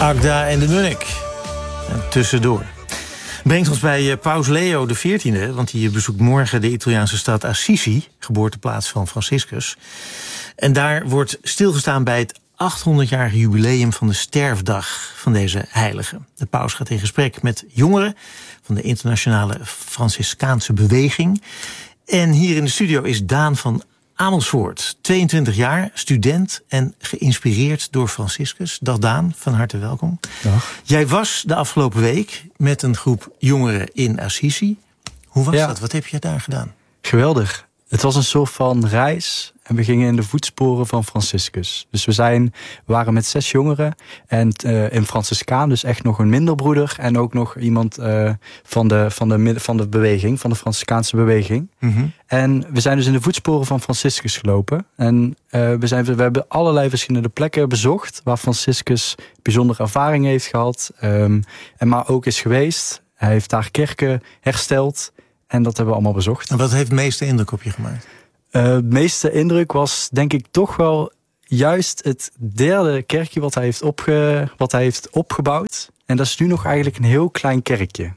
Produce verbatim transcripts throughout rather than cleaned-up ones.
Agda en de Munnik. En tussendoor. Brengt ons bij uh, Paus Leo de veertiende, want die bezoekt morgen de Italiaanse stad Assisi, geboorteplaats van Franciscus. En daar wordt stilgestaan bij het achthonderdjarige jubileum van de sterfdag van deze heilige. De paus gaat in gesprek met jongeren van de internationale Franciscaanse beweging. En hier in de studio is Daan van Amersfoort, tweeëntwintig jaar, student en geïnspireerd door Franciscus. Dag Daan, van harte welkom. Dag. Jij was de afgelopen week met een groep jongeren in Assisi. Hoe was ja. dat? Wat heb je daar gedaan? Geweldig. Het was een soort van reis en we gingen in de voetsporen van Franciscus. Dus we, zijn, we waren met zes jongeren en uh, een Franciscaan, dus echt nog een minderbroeder en ook nog iemand uh, van, de, van, de, van de beweging, van de Franciscaanse beweging. Mm-hmm. En we zijn dus in de voetsporen van Franciscus gelopen. En uh, we, zijn, we hebben allerlei verschillende plekken bezocht waar Franciscus bijzondere ervaring heeft gehad, um, en maar ook is geweest. Hij heeft daar kerken hersteld. En dat hebben we allemaal bezocht. En wat heeft de meeste indruk op je gemaakt? Uh, de meeste indruk was denk ik toch wel juist het derde kerkje wat hij, heeft opge, wat hij heeft opgebouwd. En dat is nu nog eigenlijk een heel klein kerkje.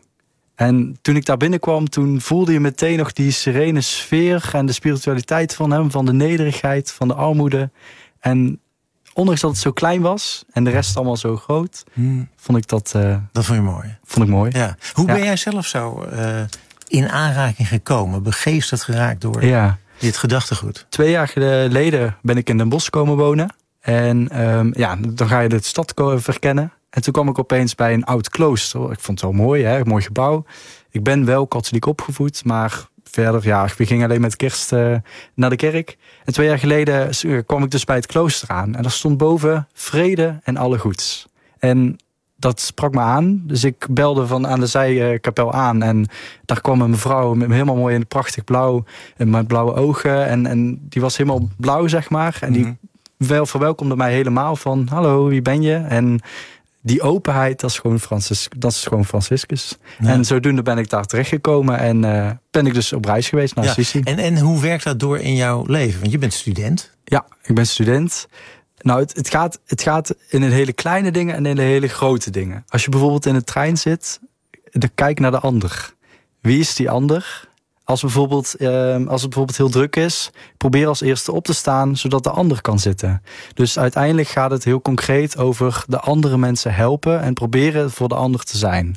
En toen ik daar binnenkwam, toen voelde je meteen nog die serene sfeer en de spiritualiteit van hem, van de nederigheid, van de armoede. En ondanks dat het zo klein was en de rest allemaal zo groot, hmm. vond ik dat... Uh, dat vond je mooi? Vond ik mooi. Ja. Hoe ja. ben jij zelf zo uh, in aanraking gekomen, begeesterd geraakt door ja. dit gedachtegoed? Twee jaar geleden ben ik in Den Bosch komen wonen. En um, ja, dan ga je de stad verkennen. En toen kwam ik opeens bij een oud klooster. Ik vond het wel mooi, hè? Een mooi gebouw. Ik ben wel katholiek opgevoed, maar verder, ja, we gingen alleen met kerst uh, naar de kerk. En twee jaar geleden kwam ik dus bij het klooster aan. En daar stond boven vrede en alle goeds. En dat sprak me aan. Dus ik belde van aan de zijkapel aan. En daar kwam een mevrouw helemaal mooi in prachtig blauw. Met blauwe ogen. En, en die was helemaal blauw, zeg maar. En die mm-hmm. wel verwelkomde mij helemaal van, hallo, wie ben je? En die openheid, dat is gewoon, Francis, dat is gewoon Franciscus. Ja. En zodoende ben ik daar terechtgekomen. En uh, ben ik dus op reis geweest naar Assisi. Ja. En, en hoe werkt dat door in jouw leven? Want je bent student. Ja, ik ben student. Nou, het, het, gaat, het gaat in de hele kleine dingen en in de hele grote dingen. Als je bijvoorbeeld in de trein zit, dan kijk naar de ander. Wie is die ander? Als, bijvoorbeeld, eh, als het bijvoorbeeld heel druk is, probeer als eerste op te staan, zodat de ander kan zitten. Dus uiteindelijk gaat het heel concreet over de andere mensen helpen en proberen voor de ander te zijn.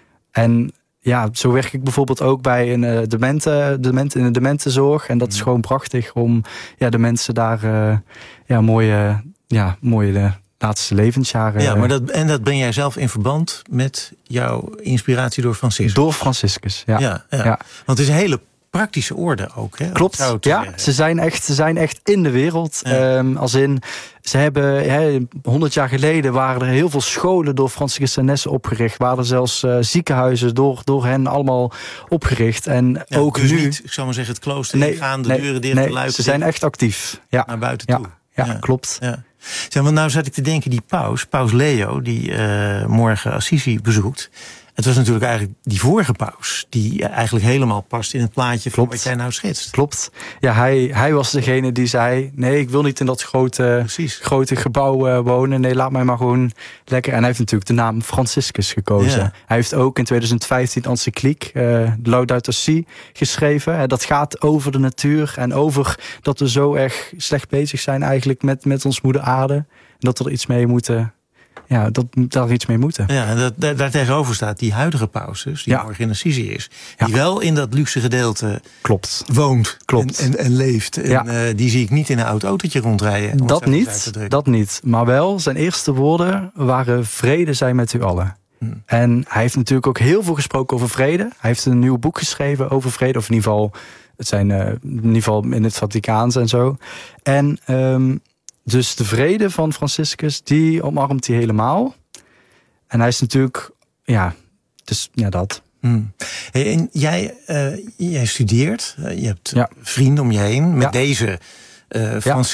En ja, zo werk ik bijvoorbeeld ook bij een uh, demente, demente, in de dementenzorg. En dat is gewoon prachtig om ja, de mensen daar uh, ja, mooie, ja, mooie de laatste levensjaren. Ja, maar dat, en dat breng jij zelf in verband met jouw inspiratie door Franciscus? Door Franciscus, ja. ja, ja. ja. Want het is een hele praktische orde ook, hè? Klopt, ja. Ze zijn, echt, ze zijn echt in de wereld. Ja. Um, als in, ze hebben, honderd jaar geleden waren er heel veel scholen door Franciscanessen opgericht. Waren er zelfs uh, ziekenhuizen door, door hen allemaal opgericht. En ja, ook dus nu. Niet, ik zou maar zeggen, het klooster nee, gaan, de nee, deuren dicht, nee, de luiken ze zijn dicht, echt actief. Ja. Naar buiten ja. toe. Ja, ja, klopt. Ja. Zeg, want nou zat ik te denken, die paus, paus Leo, die uh, morgen Assisi bezoekt. Het was natuurlijk eigenlijk die vorige paus die eigenlijk helemaal past in het plaatje van wat jij nou schetst. Klopt. Ja, hij, hij was degene die zei, nee, ik wil niet in dat grote, grote gebouw uh, wonen. Nee, laat mij maar gewoon lekker. En hij heeft natuurlijk de naam Franciscus gekozen. Ja. Hij heeft ook in twintig vijftien encycliek, uh, Laudato Si, geschreven. Dat gaat over de natuur en over dat we zo erg slecht bezig zijn eigenlijk met, met ons moeder aarde. En dat we er iets mee moeten... Ja, dat daar iets mee moeten. Ja, en dat, daar, daar tegenover staat die huidige paus, dus die ja. morgen in Assisi is. Die ja. wel in dat luxe gedeelte Klopt. woont Klopt. En, en, en leeft. En ja. uh, die zie ik niet in een oud autootje rondrijden. Dat niet, dat niet. Maar wel, zijn eerste woorden waren vrede zij met u allen. Hmm. En hij heeft natuurlijk ook heel veel gesproken over vrede. Hij heeft een nieuw boek geschreven over vrede. Of in ieder geval, het zijn uh, in ieder geval in het Vaticaans en zo. En... Um, Dus de vrede van Franciscus, die omarmt hij helemaal. En hij is natuurlijk, ja, dus ja, dat. Hmm. Hey, en jij, uh, jij studeert, uh, je hebt ja. vrienden om je heen met ja. deze uh, Francis,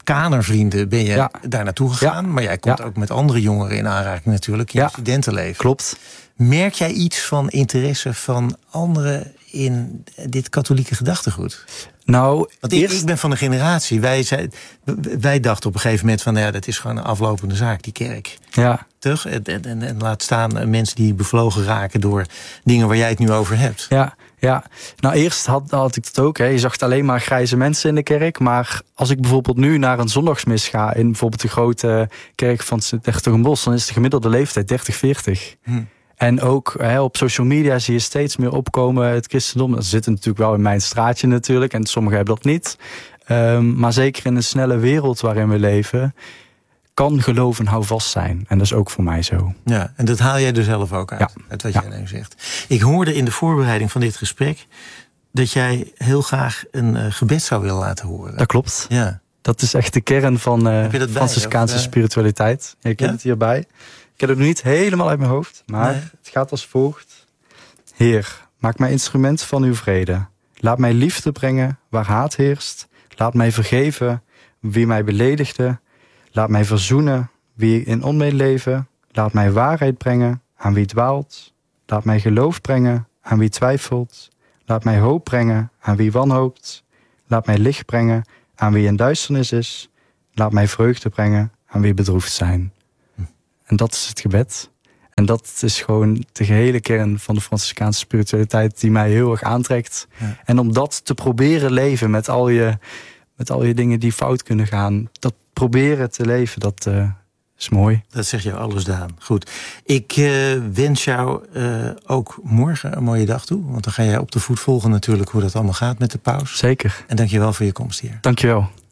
kanervrienden ben je ja. daar naartoe gegaan. Ja. Maar jij komt ja. ook met andere jongeren in aanraking natuurlijk in ja. je studentenleven. Klopt. Merk jij iets van interesse van anderen in dit katholieke gedachtegoed? Nou, Want eerst... ik, ik ben van de generatie. Wij, zei, wij dachten op een gegeven moment van ja, dat is gewoon een aflopende zaak, die kerk. Ja. Toch? En, en, en laat staan mensen die bevlogen raken door dingen waar jij het nu over hebt. Ja. Ja, nou eerst had, had ik het ook. Hè. Je zag alleen maar grijze mensen in de kerk. Maar als ik bijvoorbeeld nu naar een zondagsmis ga in bijvoorbeeld de grote kerk van Sint-Hertogenbosch, dan is de gemiddelde leeftijd dertig, veertig. Hm. En ook hè, op social media zie je steeds meer opkomen het christendom. Dat zit natuurlijk wel in mijn straatje natuurlijk. En sommigen hebben dat niet. Um, maar zeker in een snelle wereld waarin we leven, kan geloof en houvast zijn. En dat is ook voor mij zo. Ja, en dat haal jij er zelf ook uit, ja. uit wat ja. jij nu zegt. Ik hoorde in de voorbereiding van dit gesprek dat jij heel graag een uh, gebed zou willen laten horen. Dat klopt. Ja. Dat is echt de kern van uh, Franciscaanse uh... spiritualiteit. Ja, ik heb ja? het hierbij. Ik heb het nog niet helemaal uit mijn hoofd, maar nee. het gaat als volgt. Heer, maak mij instrument van uw vrede. Laat mij liefde brengen waar haat heerst. Laat mij vergeven wie mij beledigde. Laat mij verzoenen wie in onmeen leven. Laat mij waarheid brengen aan wie dwaalt. Laat mij geloof brengen aan wie twijfelt. Laat mij hoop brengen aan wie wanhoopt. Laat mij licht brengen aan wie in duisternis is. Laat mij vreugde brengen aan wie bedroefd zijn. En dat is het gebed. En dat is gewoon de gehele kern van de Franciscaanse spiritualiteit die mij heel erg aantrekt. Ja. En om dat te proberen leven met al je, met al je dingen die fout kunnen gaan, dat proberen te leven, dat uh, is mooi. Dat zeg je alles, Daan. Goed. Ik uh, wens jou uh, ook morgen een mooie dag toe. Want dan ga jij op de voet volgen natuurlijk hoe dat allemaal gaat met de paus. Zeker. En dank je wel voor je komst hier. Dank je wel.